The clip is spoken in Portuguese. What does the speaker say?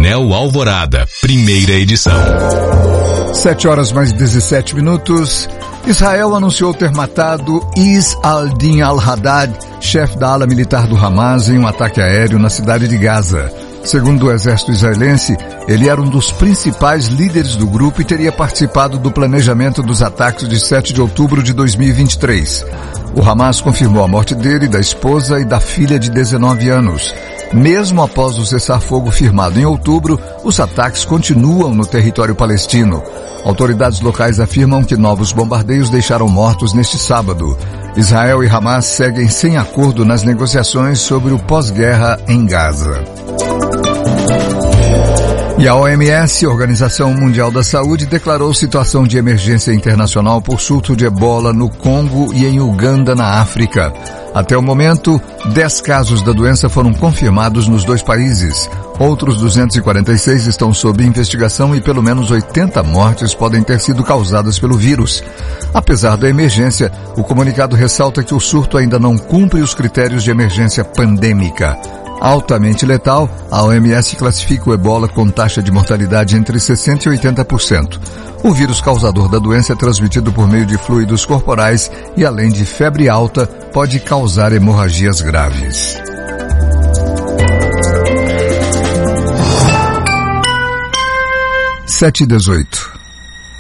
Painel Alvorada, primeira edição. 7:17. Israel anunciou ter matado Is al-Din al-Haddad, chefe da ala militar do Hamas, em um ataque aéreo na cidade de Gaza. Segundo o exército israelense, ele era um dos principais líderes do grupo e teria participado do planejamento dos ataques de 7 de outubro de 2023. O Hamas confirmou a morte dele, da esposa e da filha de 19 anos. Mesmo após o cessar-fogo firmado em outubro, os ataques continuam no território palestino. Autoridades locais afirmam que novos bombardeios deixaram mortos neste sábado. Israel e Hamas seguem sem acordo nas negociações sobre o pós-guerra em Gaza. E a OMS, Organização Mundial da Saúde, declarou situação de emergência internacional por surto de ebola no Congo e em Uganda, na África. Até o momento, 10 casos da doença foram confirmados nos dois países. Outros 246 estão sob investigação e pelo menos 80 mortes podem ter sido causadas pelo vírus. Apesar da emergência, o comunicado ressalta que o surto ainda não cumpre os critérios de emergência pandêmica. Altamente letal, a OMS classifica o ebola com taxa de mortalidade entre 60% e 80%. O vírus causador da doença é transmitido por meio de fluidos corporais e, além de febre alta, pode causar hemorragias graves. 7:18.